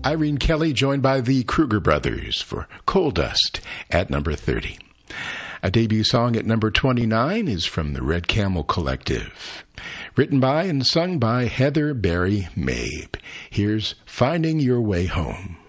Irene Kelly joined by the Kruger Brothers for Coal Dust at number 30. A debut song at number 29 is from the Red Camel Collective. Written by and sung by Heather Barry Mabe. Here's Finding Your Way Home.